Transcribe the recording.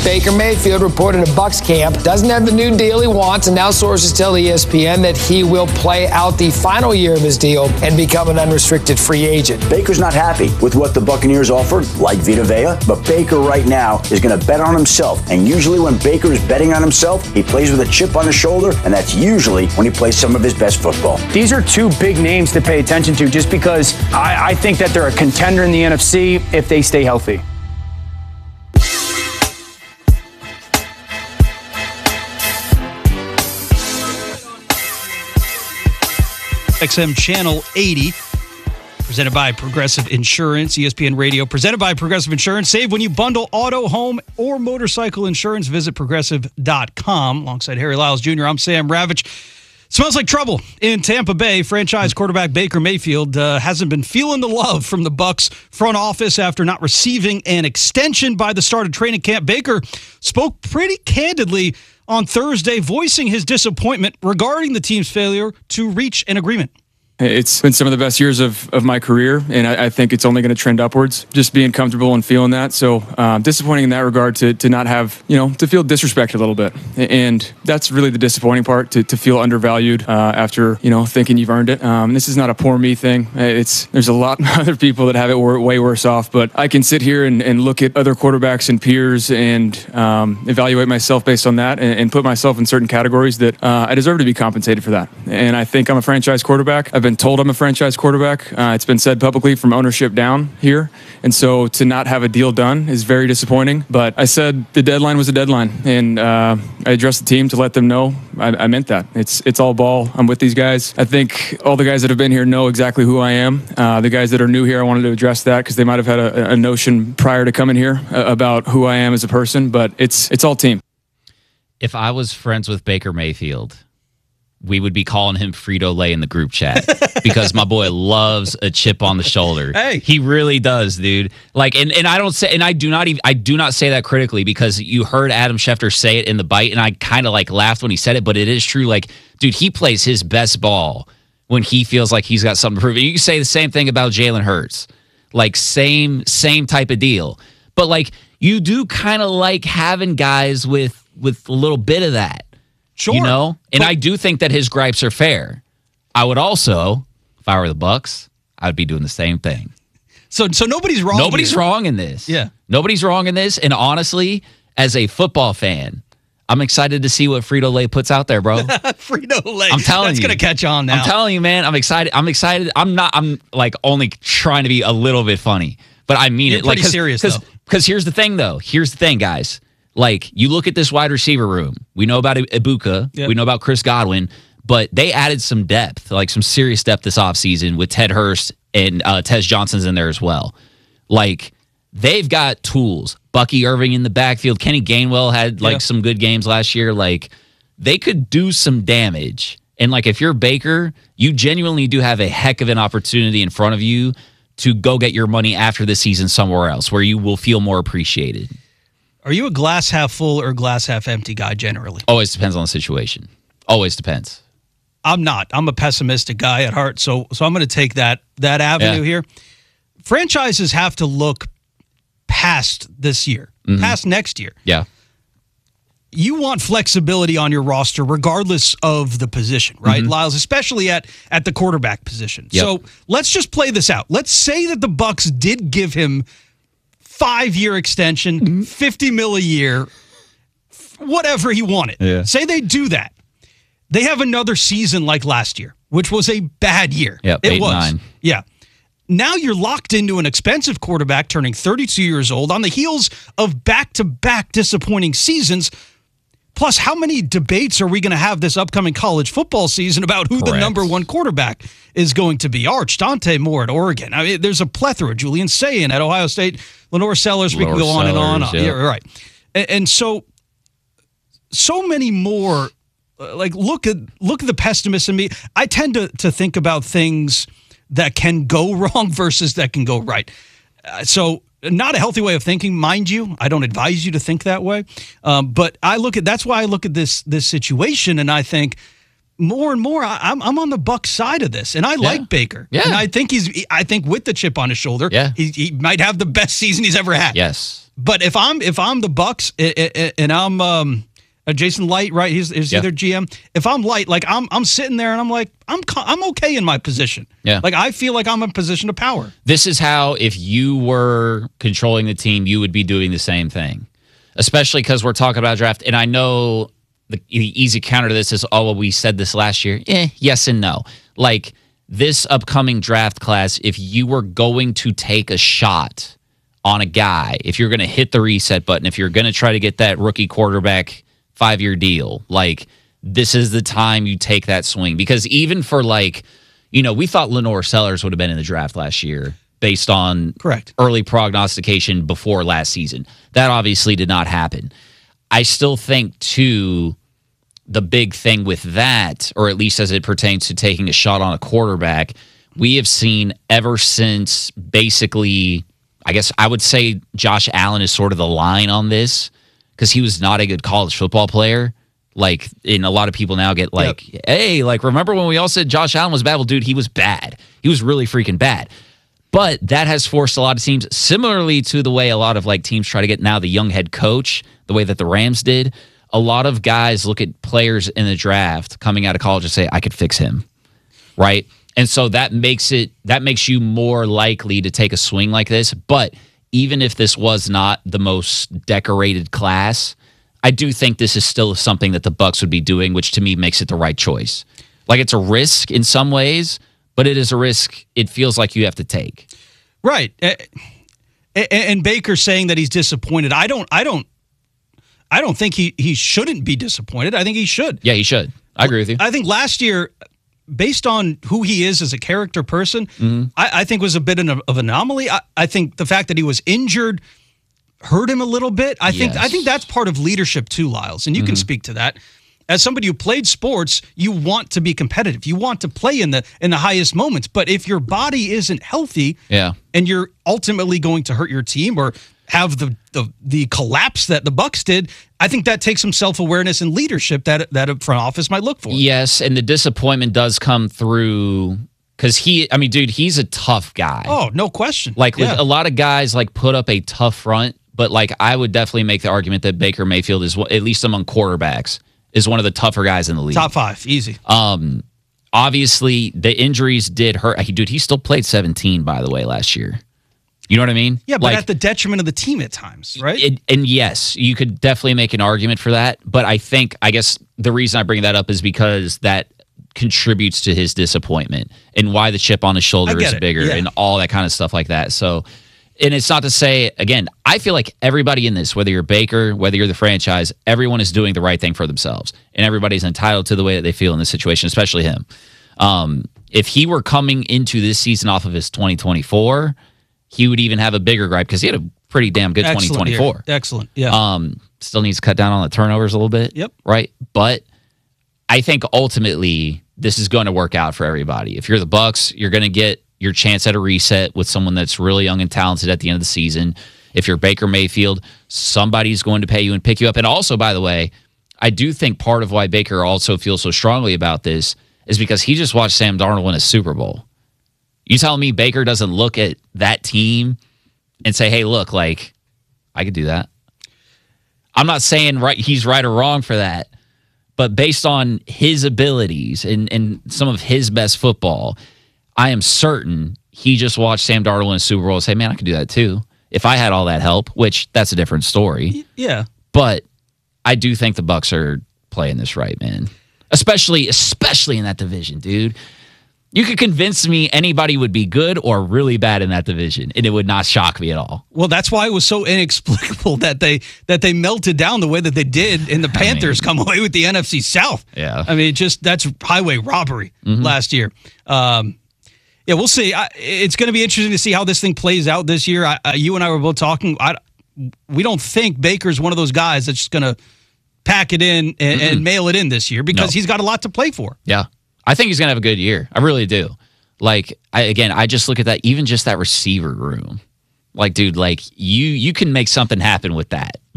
Baker Mayfield reported a Bucs camp doesn't have the new deal he wants, and now sources tell ESPN that he will play out the final year of his deal and become an unrestricted free agent. Baker's not happy with what the Buccaneers offered, like Vita Vea, but Baker right now is going to bet on himself. And usually when Baker is betting on himself, he plays with a chip on his shoulder, and that's usually when he plays some of his best football. These are two big names to pay attention to just because I think that they're a contender in the NFC if they stay healthy. XM Channel 80, presented by Progressive Insurance, ESPN Radio, presented by Progressive Insurance. Save when you bundle auto, home, or motorcycle insurance. Visit Progressive.com. Alongside Harry Lyles Jr., I'm Sam Ravitch. Smells like trouble in Tampa Bay. Franchise quarterback Baker Mayfield hasn't been feeling the love from the Bucs front office after not receiving an extension by the start of training camp. Baker spoke pretty candidly on Thursday, voicing his disappointment regarding the team's failure to reach an agreement. It's been some of the best years of my career, and I think it's only going to trend upwards, just being comfortable and feeling that. So disappointing in that regard to not have, to feel disrespected a little bit. And that's really the disappointing part, to feel undervalued after, thinking you've earned it. And this is not a poor me thing. There's a lot of other people that have it way worse off, but I can sit here and look at other quarterbacks and peers and evaluate myself based on that and put myself in certain categories that I deserve to be compensated for that. And I think I'm a franchise quarterback. I've been told I'm a franchise quarterback. It's been said publicly from ownership down here. And so to not have a deal done is very disappointing. But I said the deadline was a deadline. And I addressed the team to let them know I meant that. It's all ball. I'm with these guys. I think all the guys that have been here know exactly who I am. The guys that are new here, I wanted to address that because they might have had a notion prior to coming here about who I am as a person. But it's all team. If I was friends with Baker Mayfield, we would be calling him Frito-Lay in the group chat because my boy loves a chip on the shoulder. Hey, he really does, dude. Like, and I don't say, and I do not say that critically because you heard Adam Schefter say it in the bite, and I kind of laughed when he said it, but it is true. Like, dude, he plays his best ball when he feels like he's got something to prove. And you can say the same thing about Jalen Hurts, like same type of deal. But you do kind of like having guys with a little bit of that. Sure. And I do think that his gripes are fair. I would also, if I were the Bucs, I would be doing the same thing. So nobody's wrong. Nobody's wrong in this. Yeah. Nobody's wrong in this. And honestly, as a football fan, I'm excited to see what Frito-Lay puts out there, bro. Frito-Lay. I'm telling That's you. going to catch on now. I'm telling you, man. I'm excited. I'm only trying to be a little bit funny, but I mean it. Pretty serious, though. Because here's the thing, though. Here's the thing, guys. You look at this wide receiver room. We know about Ibuka. Yep. We know about Chris Godwin. But they added some depth, some serious depth this offseason with Ted Hurst and Tez Johnson's in there as well. They've got tools. Bucky Irving in the backfield. Kenny Gainwell had some good games last year. They could do some damage. And if you're Baker, you genuinely do have a heck of an opportunity in front of you to go get your money after the season somewhere else where you will feel more appreciated. Are you a glass half full or glass half empty guy generally? Always depends on the situation. Always depends. I'm not. I'm a pessimistic guy at heart, so I'm going to take that avenue here. Franchises have to look past this year, past next year. Yeah. You want flexibility on your roster regardless of the position, right, Lyles? Especially at the quarterback position. Yep. So let's just play this out. Let's say that the Bucs did give him 5-year extension, $50 million a year, whatever he wanted. Yeah. Say they do that. They have another season like last year, which was a bad year. Yep, it was. 8-9. Yeah. Now you're locked into an expensive quarterback turning 32 years old on the heels of back-to-back disappointing seasons. Plus, how many debates are we going to have this upcoming college football season about who the number one quarterback is going to be? Arch, Dante Moore at Oregon. I mean, there's a plethora. Julian Sayin at Ohio State. Lenore Sellers. We can go on and on. Yeah, right. And so many more. Look at the pessimist in me. I tend to think about things that can go wrong versus that can go right. So not a healthy way of thinking, mind you. I don't advise you to think that way. But that's why I look at this situation and I think more and more, I'm on the Bucs side of this, and I like Baker. Yeah. And I think with the chip on his shoulder, he might have the best season he's ever had. Yes. But if I'm the Bucs and I'm Jason Light, right? He's either GM. If I'm Light, like I'm sitting there and I'm like, I'm okay in my position. Yeah. Like I feel like I'm in a position of power. This is how, if you were controlling the team, you would be doing the same thing. Especially because we're talking about draft, and I know the easy counter to this is, oh, well, we said this last year. Yes and no. Like this upcoming draft class, if you were going to take a shot on a guy, if you're going to hit the reset button, if you're going to try to get that rookie quarterback 5-year deal, like this is the time you take that swing. Because even for we thought Lenore Sellers would have been in the draft last year based on early prognostication before last season. That obviously did not happen. I still think, too, the big thing with that, or at least as it pertains to taking a shot on a quarterback, we have seen ever since basically, I guess I would say Josh Allen is sort of the line on this because he was not a good college football player. Like, and a lot of people now get hey, remember when we all said Josh Allen was bad? Well, dude, he was bad. He was really freaking bad. But that has forced a lot of teams, similarly to the way a lot of teams try to get now the young head coach, the way that the Rams did. A lot of guys look at players in the draft coming out of college and say, I could fix him, right? And so that makes you more likely to take a swing like this. But even if this was not the most decorated class, I do think this is still something that the Bucs would be doing, which to me makes it the right choice. Like, it's a risk in some ways, but it is a risk it feels like you have to take. Right. And Baker saying that he's disappointed. I don't think he shouldn't be disappointed. I think he should. Yeah, he should. I agree with you. I think last year, based on who he is as a character person, I think was a bit of an anomaly. I think the fact that he was injured hurt him a little bit. I think that's part of leadership too, Lyles, and you can speak to that. As somebody who played sports, you want to be competitive. You want to play in the highest moments. But if your body isn't healthy, and you're ultimately going to hurt your team or have the collapse that the Bucs did, I think that takes some self-awareness and leadership that a front office might look for. Yes, and the disappointment does come through because he's a tough guy. Oh, no question. A lot of guys put up a tough front, but I would definitely make the argument that Baker Mayfield is, at least among quarterbacks, is one of the tougher guys in the league. Top 5, easy. Obviously, the injuries did hurt. Dude, he still played 17, by the way, last year. You know what I mean? Yeah, but at the detriment of the team at times, right? And yes, you could definitely make an argument for that. But I guess the reason I bring that up is because that contributes to his disappointment and why the chip on his shoulder is bigger and all that kind of stuff like that. So, and it's not to say, again, I feel like everybody in this, whether you're Baker, whether you're the franchise, everyone is doing the right thing for themselves. And everybody's entitled to the way that they feel in this situation, especially him. If he were coming into this season off of his 2024, he would even have a bigger gripe because he had a pretty damn good 2024. Excellent, yeah. Still needs to cut down on the turnovers a little bit. Yep. Right? But I think ultimately this is going to work out for everybody. If you're the Bucs, you're going to get your chance at a reset with someone that's really young and talented at the end of the season. If you're Baker Mayfield, somebody's going to pay you and pick you up. And also, by the way, I do think part of why Baker also feels so strongly about this is because he just watched Sam Darnold win a Super Bowl. You telling me Baker doesn't look at that team and say, hey, look, I could do that? I'm not saying he's right or wrong for that, but based on his abilities and some of his best football, I am certain he just watched Sam Darnold win a Super Bowl and say, man, I could do that too. If I had all that help, which that's a different story. Yeah. But I do think the Bucs are playing this right, man. Especially in that division, dude. You could convince me anybody would be good or really bad in that division, and it would not shock me at all. Well, that's why it was so inexplicable that they melted down the way that they did, and the Panthers come away with the NFC South. Yeah. That's highway robbery last year. Yeah, we'll see. It's going to be interesting to see how this thing plays out this year. You and I were both talking. We don't think Baker's one of those guys that's just going to pack it in and mail it in this year because he's got a lot to play for. Yeah. I think he's going to have a good year. I really do. I just look at that, even just that receiver room. Dude, you can make something happen with that.